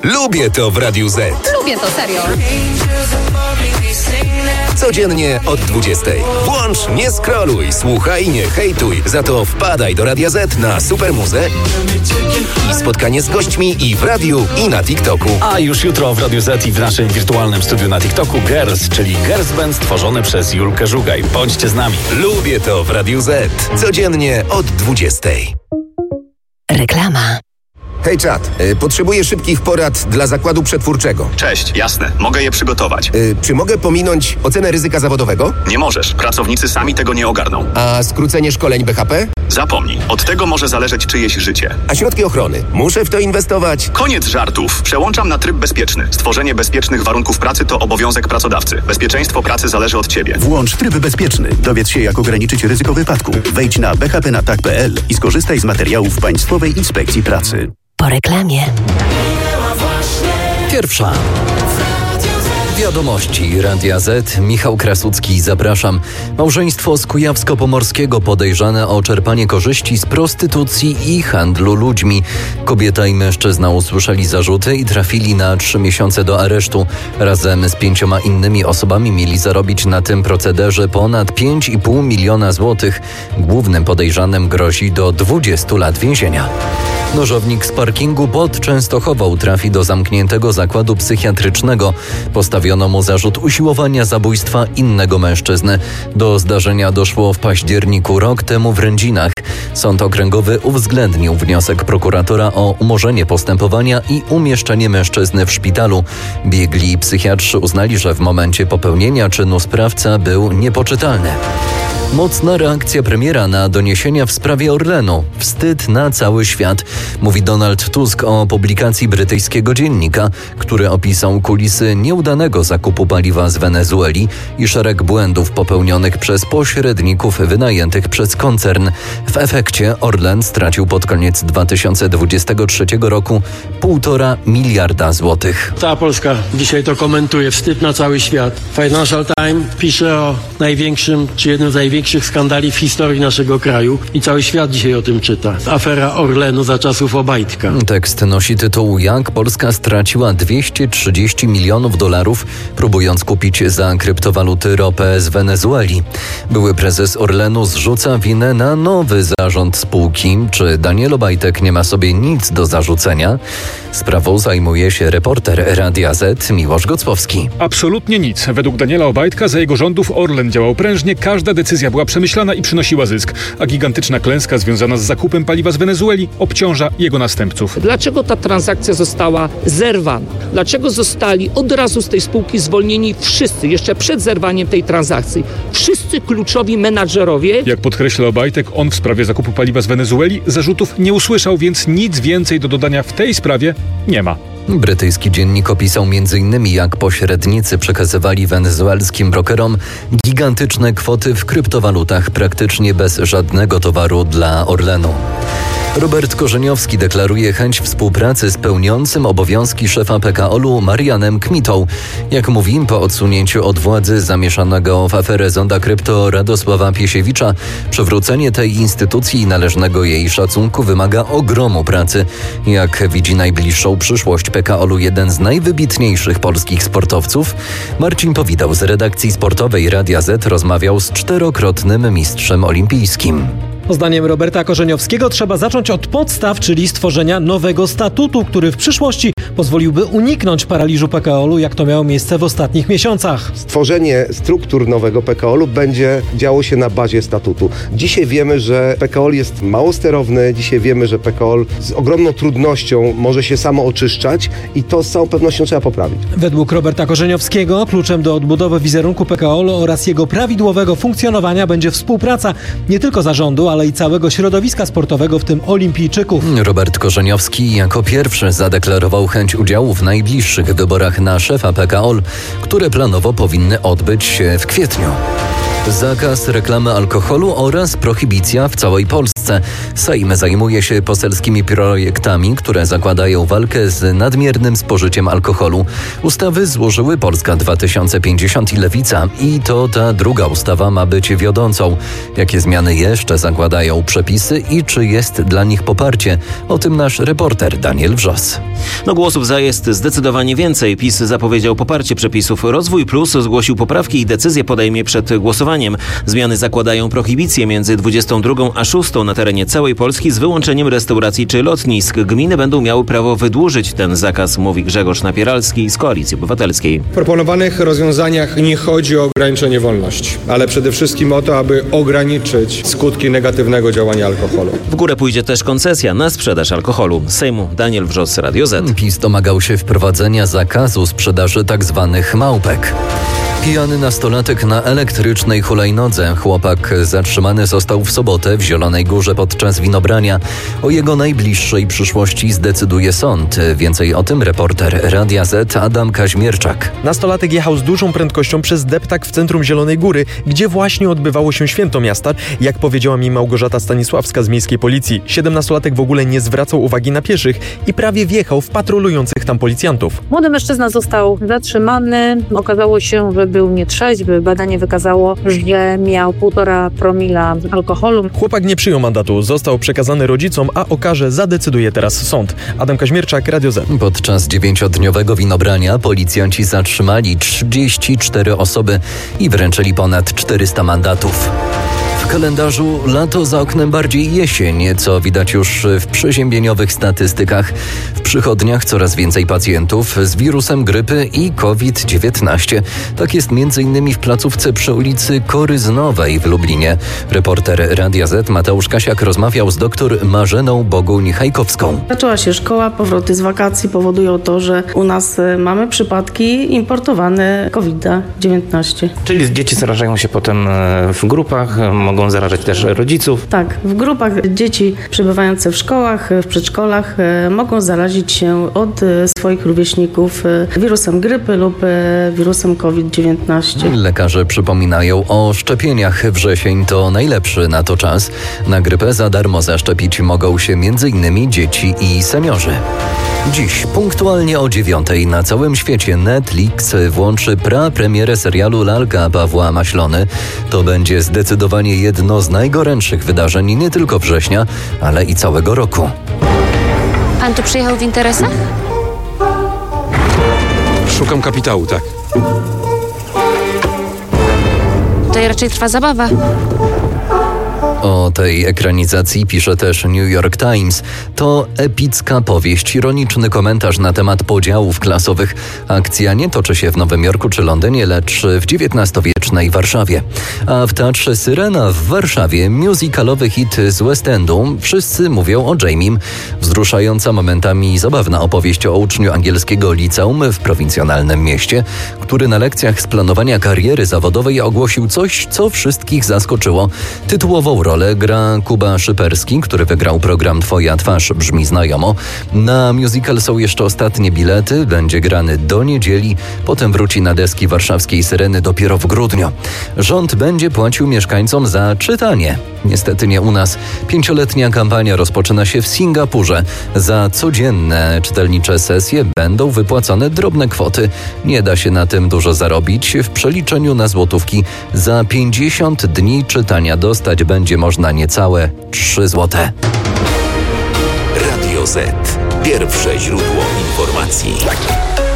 Lubię to w Radiu Z. Lubię to, serio. Codziennie od 20. Włącz, nie scrolluj, słuchaj, nie hejtuj. Za to wpadaj do Radia Z na Supermuzę i spotkanie z gośćmi i w radiu, i na TikToku. A już jutro w Radiu Z i w naszym wirtualnym studiu na TikToku Girls, czyli Girls Band stworzone przez Julkę Żugaj. Bądźcie z nami. Lubię to w Radiu Z. Codziennie od 20. Reklama. Hej czat, potrzebuję szybkich porad dla zakładu przetwórczego. Cześć, jasne, mogę je przygotować. Czy mogę pominąć ocenę ryzyka zawodowego? Nie możesz, pracownicy sami tego nie ogarną. A skrócenie szkoleń BHP? Zapomnij, od tego może zależeć czyjeś życie. A środki ochrony? Muszę w to inwestować? Koniec żartów, przełączam na tryb bezpieczny. Stworzenie bezpiecznych warunków pracy to obowiązek pracodawcy. Bezpieczeństwo pracy zależy od ciebie. Włącz tryb bezpieczny. Dowiedz się, jak ograniczyć ryzyko wypadku. Wejdź na bhpnatak.pl i skorzystaj z materiałów Państwowej Inspekcji Pracy. Po reklamie. Pierwsza. Wiadomości Radia Z. Michał Krasucki, zapraszam. Małżeństwo z Kujawsko-Pomorskiego podejrzane o czerpanie korzyści z prostytucji i handlu ludźmi. Kobieta i mężczyzna usłyszeli zarzuty i trafili na 3 miesiące do aresztu. Razem z 5 innymi osobami mieli zarobić na tym procederze ponad 5,5 miliona złotych. Głównym podejrzanym grozi do 20 lat więzienia. Nożownik z parkingu pod Częstochową trafi do zamkniętego zakładu psychiatrycznego. Postawiono mu zarzut usiłowania zabójstwa innego mężczyzny. Do zdarzenia doszło w październiku rok temu w Rędzinach. Sąd okręgowy uwzględnił wniosek prokuratora o umorzenie postępowania i umieszczenie mężczyzny w szpitalu. Biegli psychiatrzy uznali, że w momencie popełnienia czynu sprawca był niepoczytalny. Mocna reakcja premiera na doniesienia w sprawie Orlenu. Wstyd na cały świat, mówi Donald Tusk o publikacji brytyjskiego dziennika, który opisał kulisy nieudanego zakupu paliwa z Wenezueli i szereg błędów popełnionych przez pośredników wynajętych przez koncern. W efekcie Orlen stracił pod koniec 2023 roku 1,5 miliarda złotych. Cała Polska dzisiaj to komentuje. Wstyd na cały świat. Financial Times pisze o największym, czy jednym z największych skandali w historii naszego kraju i cały świat dzisiaj o tym czyta. Afera Orlenu za czasów Obajtka. Tekst nosi tytuł: Jak Polska straciła 230 milionów dolarów, próbując kupić za kryptowaluty ropę z Wenezueli. Były prezes Orlenu zrzuca winę na nowy zarząd spółki. Czy Daniel Obajtek nie ma sobie nic do zarzucenia? Sprawą zajmuje się reporter Radia Z Miłosz Gocłowski. Absolutnie nic. Według Daniela Obajtka za jego rządów Orlen działał prężnie, każda decyzja była przemyślana i przynosiła zysk, a gigantyczna klęska związana z zakupem paliwa z Wenezueli obciąża jego następców. Dlaczego ta transakcja została zerwana? Dlaczego zostali od razu z tej spółki zwolnieni wszyscy, jeszcze przed zerwaniem tej transakcji? Wszyscy kluczowi menadżerowie. Jak podkreśla Obajtek, on w sprawie zakupu paliwa z Wenezueli zarzutów nie usłyszał, więc nic więcej do dodania w tej sprawie nie ma. Brytyjski dziennik opisał m.in. jak pośrednicy przekazywali wenezuelskim brokerom gigantyczne kwoty w kryptowalutach praktycznie bez żadnego towaru dla Orlenu. Robert Korzeniowski deklaruje chęć współpracy z pełniącym obowiązki szefa PKO-u Marianem Kmitą. Jak mówi, po odsunięciu od władzy zamieszanego w aferę Zonda Krypto Radosława Piesiewicza, przywrócenie tej instytucji i należnego jej szacunku wymaga ogromu pracy. Jak widzi najbliższą przyszłość PKO-u jeden z najwybitniejszych polskich sportowców, Marcin Powidał z redakcji sportowej Radia Z rozmawiał z 4-krotnym mistrzem olimpijskim. Zdaniem Roberta Korzeniowskiego trzeba zacząć od podstaw, czyli stworzenia nowego statutu, który w przyszłości pozwoliłby uniknąć paraliżu PKO-u, jak to miało miejsce w ostatnich miesiącach. Stworzenie struktur nowego PKO-u będzie działo się na bazie statutu. Dzisiaj wiemy, że PKO jest mało sterowny, dzisiaj wiemy, że PKO z ogromną trudnością może się samo oczyszczać i to z całą pewnością trzeba poprawić. Według Roberta Korzeniowskiego kluczem do odbudowy wizerunku PKO oraz jego prawidłowego funkcjonowania będzie współpraca nie tylko zarządu, ale i całego środowiska sportowego, w tym olimpijczyków. Robert Korzeniowski jako pierwszy zadeklarował chęć udziału w najbliższych wyborach na szefa PKO, które planowo powinny odbyć się w kwietniu. Zakaz reklamy alkoholu oraz prohibicja w całej Polsce. Sejm zajmuje się poselskimi projektami, które zakładają walkę z nadmiernym spożyciem alkoholu. Ustawy złożyły Polska 2050 i Lewica i to ta druga ustawa ma być wiodącą. Jakie zmiany jeszcze zakładają przepisy i czy jest dla nich poparcie? O tym nasz reporter Daniel Wrzos. Głosów za jest zdecydowanie więcej. PiS zapowiedział poparcie przepisów. Rozwój Plus zgłosił poprawki i decyzję podejmie przed głosowaniem. Zmiany zakładają prohibicję między 22 a 6 na terenie całej Polski z wyłączeniem restauracji czy lotnisk. Gminy będą miały prawo wydłużyć ten zakaz, mówi Grzegorz Napieralski z Koalicji Obywatelskiej. W proponowanych rozwiązaniach nie chodzi o ograniczenie wolności, ale przede wszystkim o to, aby ograniczyć skutki negatywnego działania alkoholu. W górę pójdzie też koncesja na sprzedaż alkoholu. Z Sejmu Daniel Wrzos, Radio Z. PiS domagał się wprowadzenia zakazu sprzedaży tzw. małpek. Pijany nastolatek na elektrycznej hulajnodze. Chłopak zatrzymany został w sobotę w Zielonej Górze podczas winobrania. O jego najbliższej przyszłości zdecyduje sąd. Więcej o tym reporter Radia Z Adam Kaźmierczak. Nastolatek jechał z dużą prędkością przez deptak w centrum Zielonej Góry, gdzie właśnie odbywało się święto miasta. Jak powiedziała mi Małgorzata Stanisławska z Miejskiej Policji, 17-latek w ogóle nie zwracał uwagi na pieszych i prawie wjechał w patrolujących tam policjantów. Młody mężczyzna został zatrzymany. Okazało się, że był nietrzeźwy. Badanie wykazało, że miał 1,5 promila alkoholu. Chłopak nie przyjął mandatu, został przekazany rodzicom, a o karze zadecyduje teraz sąd. Adam Kaźmierczak, Radio Z. Podczas 9-dniowego winobrania policjanci zatrzymali 34 osoby i wręczyli ponad 400 mandatów. W kalendarzu lato za oknem bardziej jesień, co widać już w przeziębieniowych statystykach. W przychodniach coraz więcej pacjentów z wirusem grypy i COVID-19. Tak jest m.in. w placówce przy ulicy Koryznowej w Lublinie. Reporter Radia Z Mateusz Kasiak rozmawiał z dr Marzeną Boguń-Hajkowską. Zaczęła się szkoła, powroty z wakacji powodują to, że u nas mamy przypadki importowane COVID-19. Czyli dzieci zarażają się potem w grupach, mogą zarażać też rodziców? Tak, w grupach dzieci przebywające w szkołach, w przedszkolach mogą zarazić się od swoich rówieśników wirusem grypy lub wirusem COVID-19. Lekarze przypominają o szczepieniach. Wrzesień to najlepszy na to czas. Na grypę za darmo zaszczepić mogą się m.in. dzieci i seniorzy. Dziś punktualnie o 9:00 na całym świecie Netflix włączy prapremierę serialu Lalka Pawła Maślony. To będzie zdecydowanie jedno z najgorętszych wydarzeń nie tylko września, ale i całego roku. Pan tu przyjechał w interesach? Szukam kapitału, tak. Tutaj raczej trwa zabawa. O tej ekranizacji pisze też New York Times. To epicka powieść, ironiczny komentarz na temat podziałów klasowych. Akcja nie toczy się w Nowym Jorku czy Londynie, lecz w XIX-wiecznej Warszawie. A w Teatrze Syrena w Warszawie musicalowy hit z West Endu. Wszyscy mówią o Jamiem. Wzruszająca, momentami zabawna opowieść o uczniu angielskiego liceum w prowincjonalnym mieście, który na lekcjach z planowania kariery zawodowej ogłosił coś, co wszystkich zaskoczyło. Tytułową rolę gra Kuba Szyperski, który wygrał program Twoja twarz brzmi znajomo. Na musical są jeszcze ostatnie bilety, będzie grany do niedzieli, potem wróci na deski warszawskiej Syreny dopiero w grudniu. Rząd będzie płacił mieszkańcom za czytanie. Niestety nie u nas. 5-letnia kampania rozpoczyna się w Singapurze. Za codzienne czytelnicze sesje będą wypłacone drobne kwoty. Nie da się na tym dużo zarobić. W przeliczeniu na złotówki za 50 dni czytania dostać będzie można niecałe 3 złote. Radio Z. Pierwsze źródło informacji.